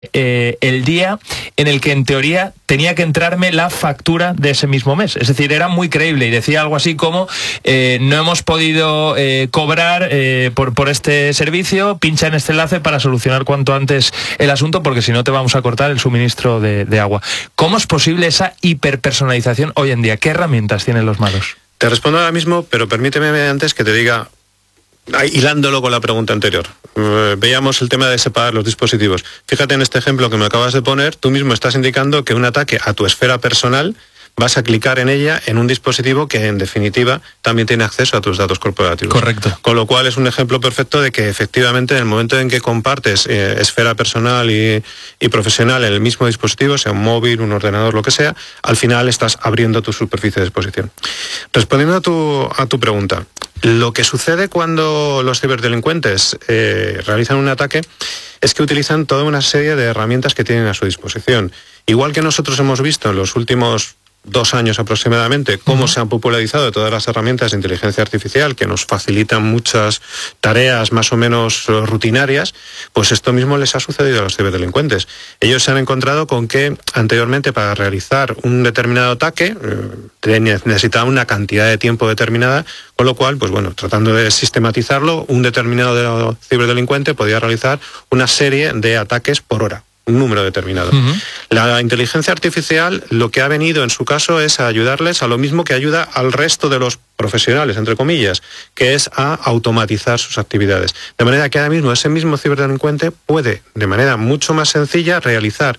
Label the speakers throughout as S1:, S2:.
S1: el día en el que en teoría tenía que entrarme la factura de ese mismo mes. Es decir, era muy creíble y decía algo así como no hemos podido cobrar por este servicio, pincha en este enlace para solucionar cuanto antes el asunto, porque si no te vamos a cortar el suministro de agua. ¿Cómo es posible esa hiperpersonalización hoy en día? ¿Qué herramientas tienen los magos?
S2: Te respondo ahora mismo, pero permíteme antes que te diga, hilándolo con la pregunta anterior. Veíamos el tema de separar los dispositivos. Fíjate en este ejemplo que me acabas de poner, tú mismo estás indicando que un ataque a tu esfera personal, vas a clicar en ella en un dispositivo que en definitiva también tiene acceso a tus datos corporativos.
S1: Correcto.
S2: Con lo cual es un ejemplo perfecto de que efectivamente en el momento en que compartes esfera personal y profesional en el mismo dispositivo, sea un móvil, un ordenador, lo que sea, al final estás abriendo tu superficie de exposición. Respondiendo a tu pregunta, lo que sucede cuando los ciberdelincuentes realizan un ataque es que utilizan toda una serie de herramientas que tienen a su disposición. Igual que nosotros hemos visto en los últimos 2 años aproximadamente cómo se han popularizado todas las herramientas de inteligencia artificial que nos facilitan muchas tareas más o menos rutinarias, pues esto mismo les ha sucedido a los ciberdelincuentes. Ellos se han encontrado con que anteriormente para realizar un determinado ataque necesitaban una cantidad de tiempo determinada, con lo cual, pues bueno, tratando de sistematizarlo, un determinado ciberdelincuente podía realizar una serie de ataques por hora, un número determinado. La inteligencia artificial lo que ha venido en su caso es a ayudarles a lo mismo que ayuda al resto de los profesionales, entre comillas, que es a automatizar sus actividades. De manera que ahora mismo ese mismo ciberdelincuente puede, de manera mucho más sencilla, realizar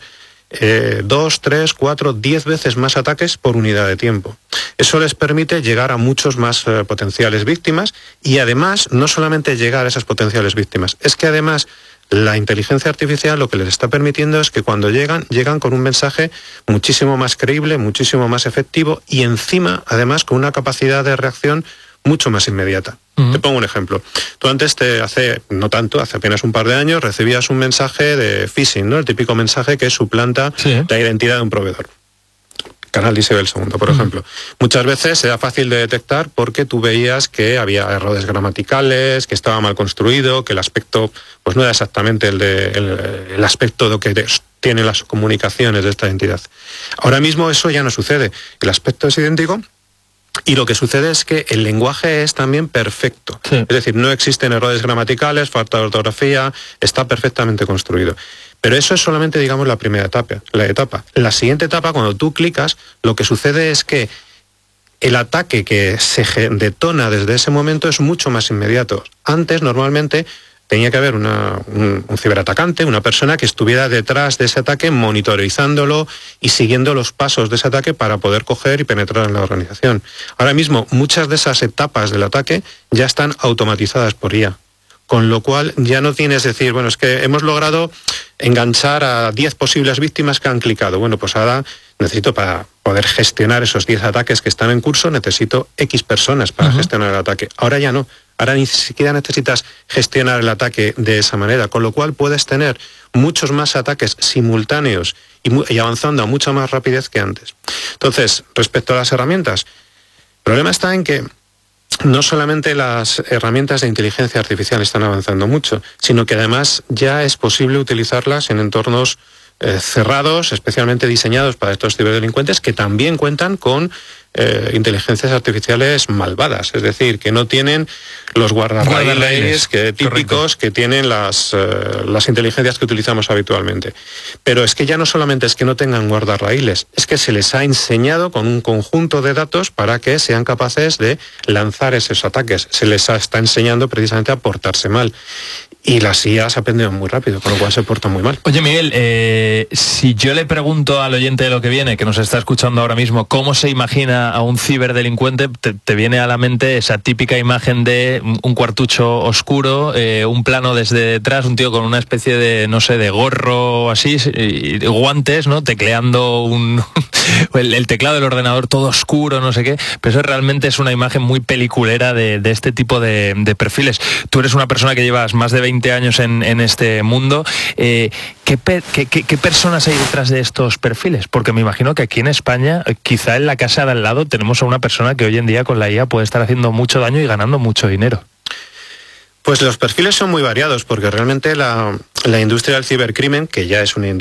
S2: 2, 3, 4, 10 veces más ataques por unidad de tiempo. Eso les permite llegar a muchos más potenciales víctimas y además no solamente llegar a esas potenciales víctimas, es que además la inteligencia artificial lo que les está permitiendo es que cuando llegan con un mensaje muchísimo más creíble, muchísimo más efectivo y encima, además, con una capacidad de reacción mucho más inmediata. Te pongo un ejemplo. Tú antes, hace apenas un par de años, recibías un mensaje de phishing, ¿no? El típico mensaje que suplanta la identidad de un proveedor. Canal de Isabel II, por ejemplo. Muchas veces era fácil de detectar porque tú veías que había errores gramaticales, que estaba mal construido, que el aspecto pues no era exactamente el aspecto de lo que tienen las comunicaciones de esta entidad. Ahora mismo eso ya no sucede. El aspecto es idéntico y lo que sucede es que el lenguaje es también perfecto. Sí. Es decir, no existen errores gramaticales, falta de ortografía, está perfectamente construido. Pero eso es solamente, digamos, la primera etapa. La siguiente etapa, cuando tú clicas, lo que sucede es que el ataque que se detona desde ese momento es mucho más inmediato. Antes, normalmente, tenía que haber un ciberatacante, una persona que estuviera detrás de ese ataque monitorizándolo y siguiendo los pasos de ese ataque para poder coger y penetrar en la organización. Ahora mismo, muchas de esas etapas del ataque ya están automatizadas por IA. Con lo cual ya no tienes decir, bueno, es que hemos logrado enganchar a 10 posibles víctimas que han clicado. Bueno, pues ahora necesito, para poder gestionar esos 10 ataques que están en curso, necesito X personas para gestionar el ataque. Ahora ya no. Ahora ni siquiera necesitas gestionar el ataque de esa manera, con lo cual puedes tener muchos más ataques simultáneos y avanzando a mucha más rapidez que antes. Entonces, respecto a las herramientas, el problema está en que no solamente las herramientas de inteligencia artificial están avanzando mucho, sino que además ya es posible utilizarlas en entornos cerrados, especialmente diseñados para estos ciberdelincuentes, que también cuentan con inteligencias artificiales malvadas, es decir, que no tienen los guardarraíles típicos que tienen las inteligencias que utilizamos habitualmente. Pero es que ya no solamente es que no tengan guardarraíles, es que se les ha enseñado con un conjunto de datos para que sean capaces de lanzar esos ataques. Se les está enseñando precisamente a portarse mal. Y las IAs aprenden muy rápido, con lo cual se portan muy mal.
S1: Oye, Miguel, si yo le pregunto al oyente de Lo que viene, que nos está escuchando ahora mismo, cómo se imagina a un ciberdelincuente, te viene a la mente esa típica imagen de un cuartucho oscuro, un plano desde detrás, un tío con una especie de, no sé, de gorro o así, y guantes, ¿no? Tecleando el teclado del ordenador todo oscuro, no sé qué. Pero eso realmente es una imagen muy peliculera de este tipo de perfiles. Tú eres una persona que llevas más de 20 años en este mundo. ¿Qué personas hay detrás de estos perfiles? Porque me imagino que aquí en España, quizá en la casa de al lado, tenemos a una persona que hoy en día con la IA puede estar haciendo mucho daño y ganando mucho dinero.
S2: Pues los perfiles son muy variados, porque realmente la industria del cibercrimen, que ya es una